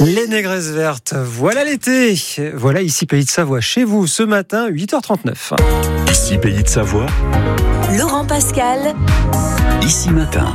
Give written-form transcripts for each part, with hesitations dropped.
Les négresses vertes, voilà l'été. Voilà ici Pays de Savoie, chez vous, ce matin, 8h39. Ici Pays de Savoie, Laurent Pascal, ici matin.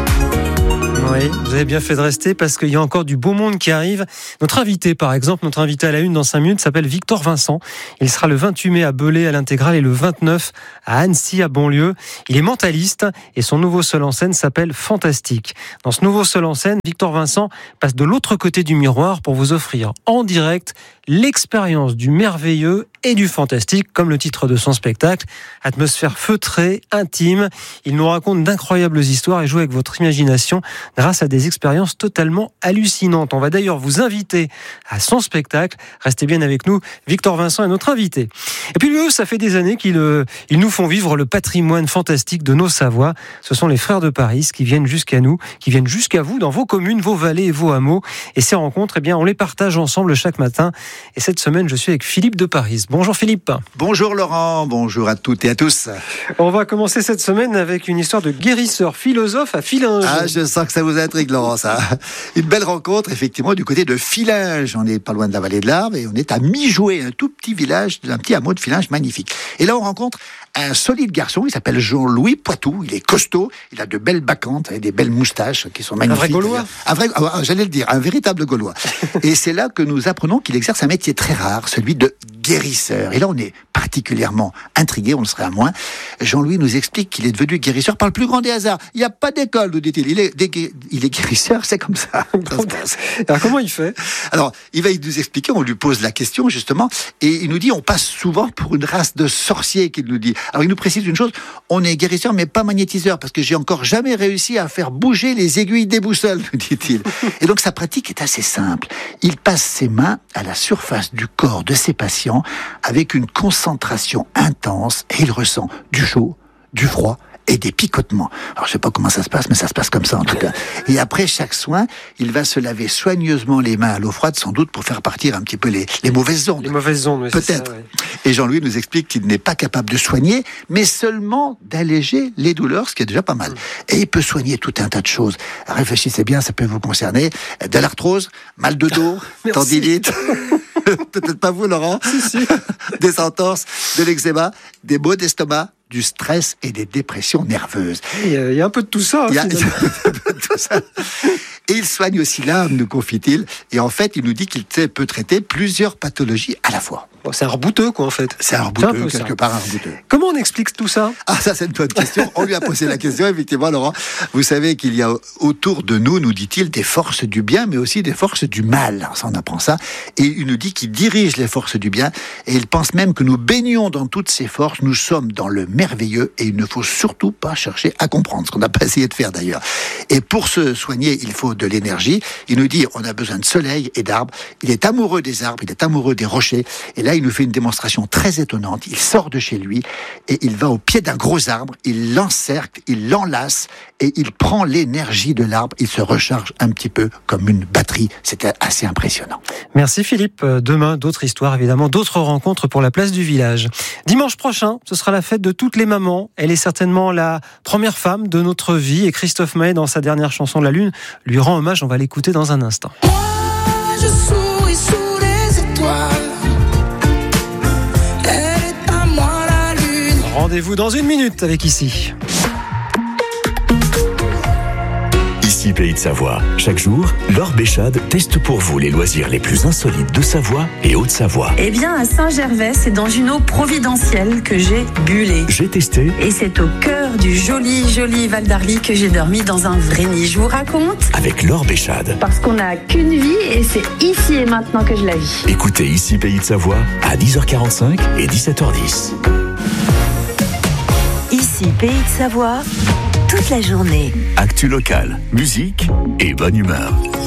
Oui, vous avez bien fait de rester parce qu'il y a encore du beau monde qui arrive. Notre invité, par exemple, notre invité à la une dans 5 minutes s'appelle Victor Vincent. Il sera le 28 mai à Belay à l'Intégrale et le 29 à Annecy à Bonlieu. Il est mentaliste et son nouveau seul en scène s'appelle Fantastique. Dans ce nouveau seul en scène, Victor Vincent passe de l'autre côté du miroir pour vous offrir en direct l'expérience du merveilleux et du fantastique, comme le titre de son spectacle. Atmosphère feutrée, intime. Il nous raconte d'incroyables histoires et joue avec votre imagination grâce à des expériences totalement hallucinantes. On va d'ailleurs vous inviter à son spectacle. Restez bien avec nous. Victor Vincent est notre invité. Et puis eux, ça fait des années qu'ils nous font vivre le patrimoine fantastique de nos Savoies. Ce sont les Frères de Paris qui viennent jusqu'à nous, qui viennent jusqu'à vous dans vos communes, vos vallées et vos hameaux. Et ces rencontres, eh bien, on les partage ensemble chaque matin. Et cette semaine, je suis avec Philippe de Paris. Bonjour Philippe. Bonjour Laurent, bonjour à toutes et à tous. On va commencer cette semaine avec une histoire de guérisseur philosophe à Fillinges. Ah, je sens que ça vous intrigue Laurent, ça. Une belle rencontre effectivement du côté de Fillinges. On n'est pas loin de la vallée de l'Arve et on est à Mi-Joué, un tout petit village, un petit hameau de Fillinges magnifique. Et là on rencontre un solide garçon, il s'appelle Jean-Louis Poitou, il est costaud, il a de belles bacchantes et des belles moustaches qui sont magnifiques. Un vrai Gaulois. J'allais le dire, un véritable Gaulois. Et c'est là que nous apprenons qu'il exerce un métier très rare, celui de guérisseur. Et là, on est particulièrement intrigués, on le serait à moins. Jean-Louis nous explique qu'il est devenu guérisseur par le plus grand des hasards. Il n'y a pas d'école, nous dit-il. Il est guérisseur, c'est comme ça. Alors, comment il fait ? Alors, il va nous expliquer, on lui pose la question, justement, et il nous dit, on passe souvent pour une race de sorciers, qu'il nous dit. Alors, il nous précise une chose, on est guérisseur, mais pas magnétiseur, parce que j'ai encore jamais réussi à faire bouger les aiguilles des boussoles, nous dit-il. Et donc, sa pratique est assez simple. Il passe ses mains à la surface du corps de ses patients avec une concentration intense et il ressent du chaud, du froid et des picotements. Alors je sais pas comment ça se passe, mais ça se passe comme ça en tout cas. Et après chaque soin, il va se laver soigneusement les mains à l'eau froide, sans doute pour faire partir un petit peu les mauvaises ondes. Les mauvaises ondes, oui, peut-être. Ça, oui. Et Jean-Louis nous explique qu'il n'est pas capable de soigner, mais seulement d'alléger les douleurs, ce qui est déjà pas mal. Et il peut soigner tout un tas de choses. Réfléchissez bien, ça peut vous concerner. De l'arthrose, mal de dos, tendinite. Peut-être pas vous, Laurent. Si. Des entorses, de l'eczéma, des maux d'estomac, du stress et des dépressions nerveuses. Il y a un peu de tout ça. Il y a un peu de tout ça. Et il soigne aussi l'âme, nous confie-t-il. Et en fait, il nous dit qu'il peut traiter plusieurs pathologies à la fois. Bon, c'est un rebouteux, quoi, en fait. C'est un rebouteux, quelque part un rebouteux. Comment on explique tout ça ? Ah, ça, c'est une bonne question. On lui a posé la question, effectivement, Laurent. Vous savez qu'il y a autour de nous, nous dit-il, des forces du bien, mais aussi des forces du mal. Ça, on apprend ça. Et il nous dit qu'il dirige les forces du bien. Et il pense même que nous baignons dans toutes ces forces. Nous sommes dans le merveilleux et il ne faut surtout pas chercher à comprendre, ce qu'on n'a pas essayé de faire d'ailleurs. Et pour se soigner, il faut de l'énergie. Il nous dit, on a besoin de soleil et d'arbres. Il est amoureux des arbres, il est amoureux des rochers. Et là, il nous fait une démonstration très étonnante. Il sort de chez lui et il va au pied d'un gros arbre, il l'encercle, il l'enlace et il prend l'énergie de l'arbre. Il se recharge un petit peu comme une batterie. C'était assez impressionnant. Merci Philippe. Demain, d'autres histoires, évidemment, d'autres rencontres pour la place du village. Dimanche prochain, ce sera la fête de toutes les mamans. Elle est certainement la première femme de notre vie et Christophe Maé, dans sa dernière chanson de la Lune, lui rend hommage. On va l'écouter dans un instant. Moi, je souris sous les étoiles. Elle est à moi la lune. Rendez-vous dans 1 minute avec Ici. Ici Pays de Savoie. Chaque jour, Laure Béchade teste pour vous les loisirs les plus insolites de Savoie et Haute-Savoie. Eh bien, à Saint-Gervais, c'est dans une eau providentielle que j'ai bullé. J'ai testé Et c'est au cœur du joli Val d'Arly que j'ai dormi dans un vrai nid. Je vous raconte. avec Laure Béchade. Parce qu'on n'a qu'une vie et c'est ici et maintenant que je la vis. Écoutez Ici Pays de Savoie à 10h45 et 17h10. ici Pays de Savoie, toute la journée. Actu local, musique et bonne humeur.